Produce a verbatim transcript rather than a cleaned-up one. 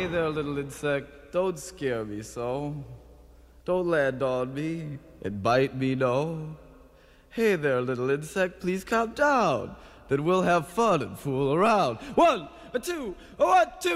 there, little insect, don't scare me so. Don't land on me and bite me, no. Hey there, little insect, please calm down. Then we'll have fun and fool around. One, a two, a one, two.